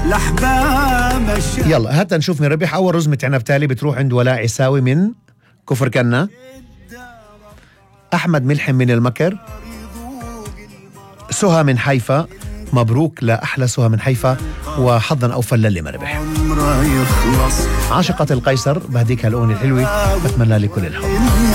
يلا هات نشوف مين ربح. أول رزمة عنب تالي بتروح عند ولاء عساوي من كفر كنا، أحمد ملحم من المكر، سهى من حيفا. مبروك لأحلى سهى من حيفا، وحظا أوفى للي ما ربح. عاشقة القيصر بهديك هالأغنية الحلوة، بتمنى لي كل الحب.